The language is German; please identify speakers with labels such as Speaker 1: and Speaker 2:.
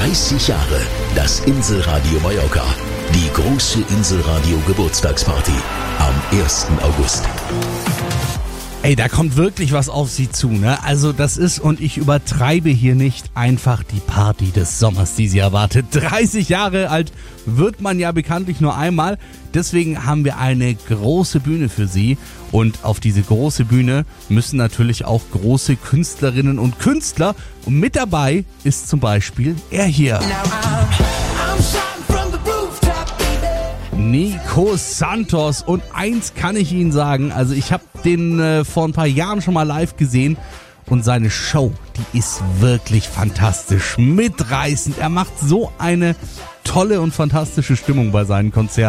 Speaker 1: 30 Jahre das Inselradio Mallorca. Die große Inselradio Geburtstagsparty am 1. August.
Speaker 2: Ey, da kommt wirklich was auf Sie zu, ne? Also das ist, und ich übertreibe hier nicht, einfach die Party des Sommers, die Sie erwartet. 30 Jahre alt wird man ja bekanntlich nur einmal. Deswegen haben wir eine große Bühne für Sie. Und auf diese große Bühne müssen natürlich auch große Künstlerinnen und Künstler. Und mit dabei ist zum Beispiel er hier. Nico Santos. Und eins kann ich Ihnen sagen, also ich habe den vor ein paar Jahren schon mal live gesehen und seine Show, die ist wirklich fantastisch, mitreißend. Er macht so eine tolle und fantastische Stimmung bei seinen Konzerten.